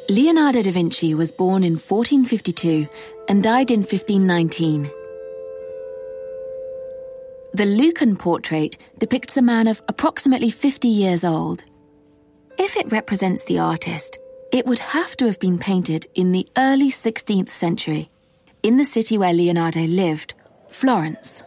Leonardo da Vinci was born in 1452 and died in 1519. The Lucan portrait depicts a man of approximately 50 years old. If it represents the artist, it would have to have been painted in the early 16th century, in the city where Leonardo lived, Florence.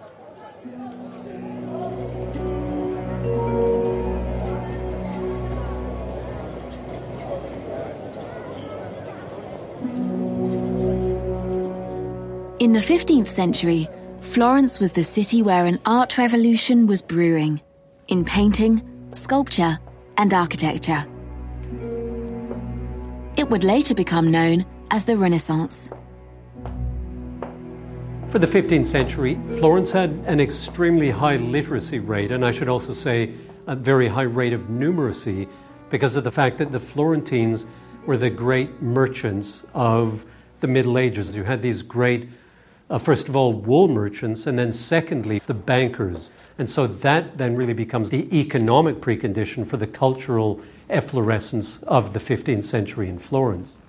In the 15th century, Florence was the city where an art revolution was brewing, in painting, sculpture, and architecture. It would later become known as the Renaissance. For the 15th century, Florence had an extremely high literacy rate, and I should also say a very high rate of numeracy, because of the fact that the Florentines were the great merchants of the Middle Ages. You had these great, first of all, wool merchants, and then secondly, the bankers. And so that then really becomes the economic precondition for the cultural efflorescence of the 15th century in Florence.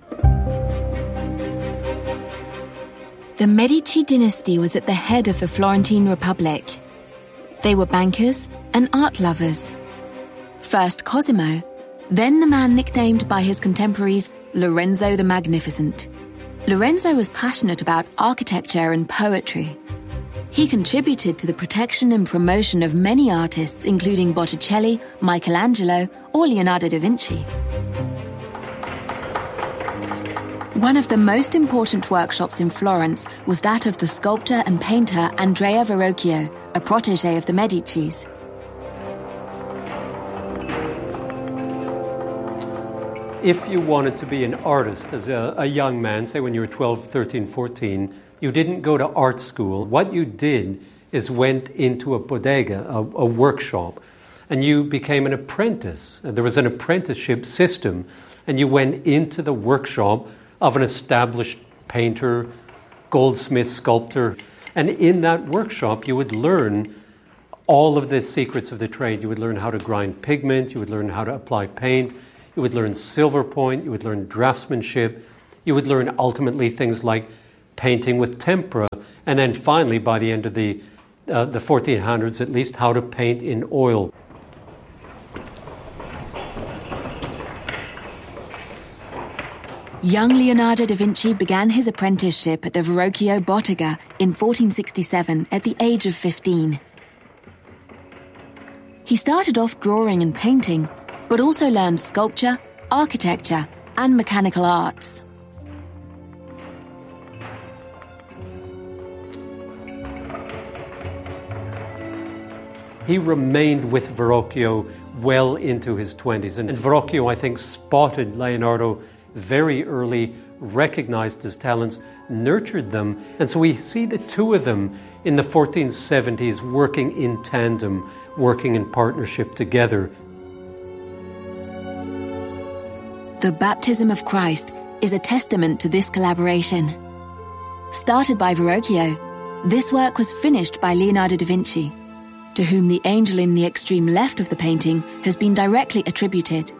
The Medici dynasty was at the head of the Florentine Republic. They were bankers and art lovers. First Cosimo, then the man nicknamed by his contemporaries Lorenzo the Magnificent. Lorenzo was passionate about architecture and poetry. He contributed to the protection and promotion of many artists, including Botticelli, Michelangelo, or Leonardo da Vinci. One of the most important workshops in Florence was that of the sculptor and painter Andrea Verrocchio, a protégé of the Medicis. If you wanted to be an artist as a young man, say when you were 12, 13, 14, you didn't go to art school. What you did is went into a bodega, a workshop, and you became an apprentice. There was an apprenticeship system, and you went into the workshop of an established painter, goldsmith, sculptor, and in that workshop you would learn all of the secrets of the trade. You would learn how to grind pigment, you would learn how to apply paint, you would learn silver point, you would learn draftsmanship, you would learn ultimately things like painting with tempera, and then finally, by the end of the 1400s at least, how to paint in oil. Young Leonardo da Vinci began his apprenticeship at the Verrocchio Bottega in 1467 at the age of 15. He started off drawing and painting, but also learned sculpture, architecture, and mechanical arts. He remained with Verrocchio well into his 20s. And Verrocchio, I think, spotted Leonardo very early, recognized his talents, nurtured them. And so we see the two of them in the 1470s working in tandem, working in partnership together. The baptism of Christ is a testament to this collaboration. Started by Verrocchio, this work was finished by Leonardo da Vinci, to whom the angel in the extreme left of the painting has been directly attributed.